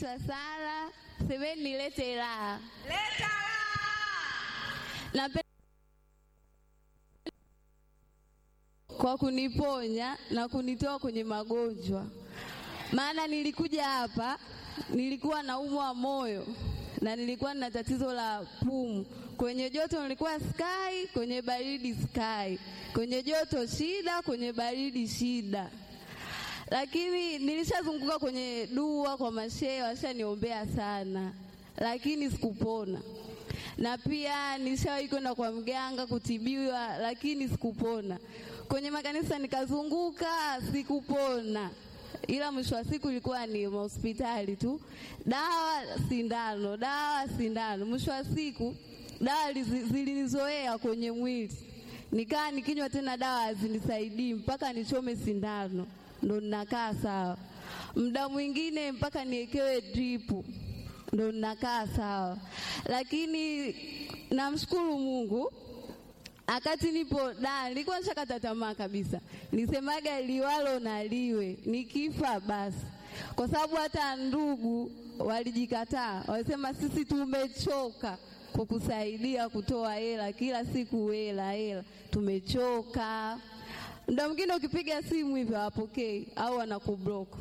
naitwa Sara. Semeni nilete raha. Leta raha. Kwa kuniponya na kunitoa kwenye magonjwa. Maana nilikuja hapa, nilikuwa naumwa moyo na nilikuwa na tatizo la pumu. Kwenye joto nilikuwa sky, kwenye baridi sky. Kwenye joto shida, kwenye baridi shida. Lakini nilishazunguka kwenye dua kwa mashehe, washaniombea sana. Lakini sikupona. Na pia nishawahi kwenda kwa mganga kutibiwa, lakini sikupona. Kwenye makanisa nikazunguka, sikupona. Ila mwisho wa siku ilikuwa ni hospitali tu. Dawa sindano. Mwisho wa siku dawa zilinizoea kwenye mwili. Nikaa nikinywa tena dawa hazinisaidii mpaka nichome sindano. Ndo ninakaa sawa. Muda mwingine mpaka niekewe drip. Ndo ninakaa sawa. Lakini namshukuru Mungu. Akati nipo nilikuwa nishakata tamaa kabisa. Nisemaga liwalo na liwe, nikifa basi. Kwa sababu hata ndugu walijikataa. Walisema sisi tumechoka kukusaidia kutoa hela kila siku hela. Tumechoka. Muda mwingine ukipiga simu hivyo hawapokei au wanakublock.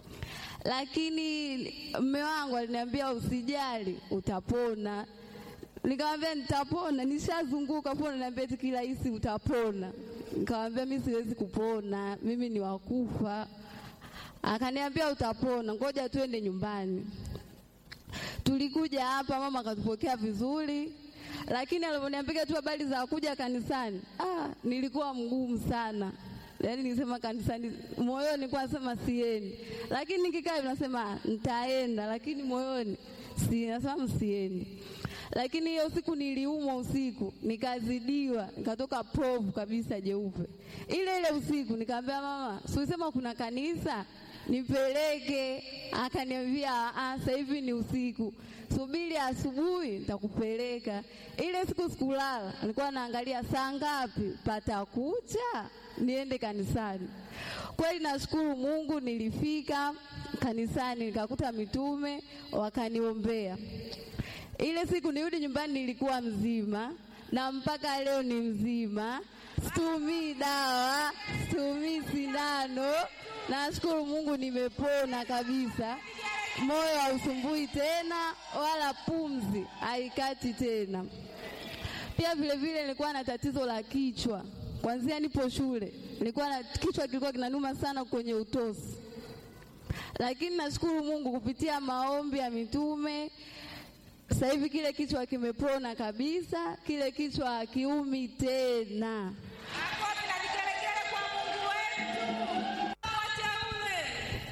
Lakini mume wangu aliniambia usijali, utapona. Nikamwambia nitapona, nishazunguka pona, niambia kila hisi utapona. Nikamwambia mimi siwezi kupona, mimi ni wakufa. Akaniambia utapona, ngoja tuende nyumbani. Tulikuja hapa, mama akatupokea vizuri. Lakini aliponiambia tu habari za kuja kanisani, nilikuwa mgumu sana. Yaani nilisema kanisani, moyoni nilikuwa nasema siendi. Lakini nikikaa nasema nitaenda, lakini moyoni nasema msiendi. Lakini hiyo siku niliumwa usiku, nikazidiwa, nikatoka povu kabisa jeupe. Ile usiku nikamwambia mama, "Ulisema kuna kanisa, nipeleke." Akaniambia, "Sasa hivi ni usiku. Subiri asubuhi nitakupeleka." Ile siku sikulala, nilikuwa naangalia saa ngapi patakucha niende kanisani. Kweli nashukuru Mungu, nilifika kanisani nikakuta mitume wakaniombea. Ile siku nirudi nyumbani nilikuwa mzima na mpaka leo ni mzima. Situmii dawa, situmii sindano. Nashukuru Mungu nimepona kabisa. Moyo hausumbui tena wala pumzi haikati tena. Pia vile nilikuwa na tatizo la kichwa. Kuanzia nipo shule, kichwa kilikuwa kinanuma sana kwenye utosi. Lakini nashukuru Mungu kupitia maombi ya mitume, sasa hivi kile kichwa kimepona kabisa, kile kichwa hakiumi tena. Makofi na vigelegele kwa Mungu wetu. Wateule.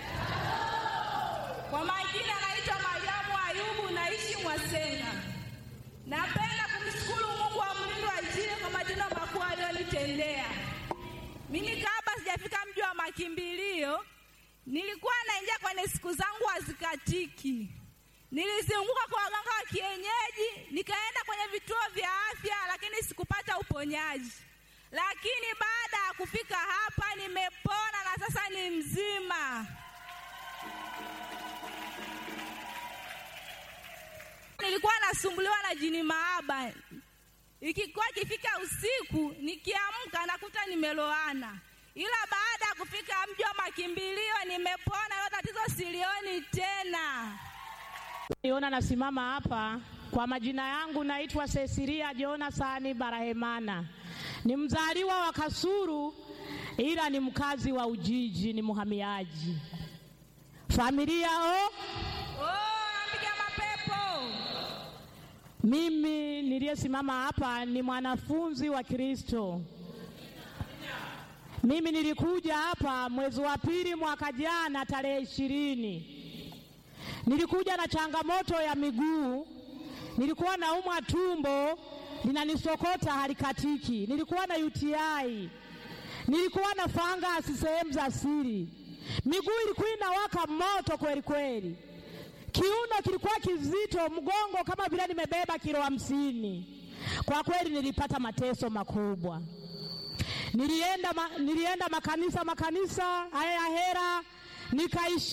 Kwa majina naitwa Mariamu Ayubu, naishi Mwasenga. Napenda kumshukuru Mungu wa mlindo wa Injili kwa matendo makuu aliyonitendea. Mimi kabla sijafika mji wa makimbilio, nilikuwa naingia kwenye siku zangu hazikatiki. Nilizunguka kwa waganga wa kienyeji, nikaenda kwenye vituo vya afya, lakini sikupata uponyaji. Lakini baada ya kufika hapa nimepona na sasa ni mzima. Nilikuwa nasumbuliwa na jini mahaba. Ikifika usiku, nikiamka nakuta nimeloana. Ila baada ya kufika mji wa makimbilio nimepona, hilo tatizo silioni tena. Niona nasimama hapa, kwa majina yangu naitwa Cecilia Jonathan Barahemana. Ni mzaliwa wa Kasulu ila ni mkazi wa Ujiji, ni muhamiaji. Familia napiga mapepo. Mimi niliyesimama hapa ni mwanafunzi wa Kristo. Mimi nilikuja hapa mwezi wa pili mwaka jana tarehe 20. Nilikuja na changamoto ya miguu. Nilikuwa naumwa tumbo, linanisokota halikatiki. Nilikuwa na UTI. Nilikuwa na fungus sehemu za siri. Miguu ilikuwa inawaka moto kweli kweli. Kiuno kilikuwa kizito, mgongo kama vile nimebeba kilo 50. Kwa kweli nilipata mateso makubwa. Nilienda makanisa haya ya hera, nikaishi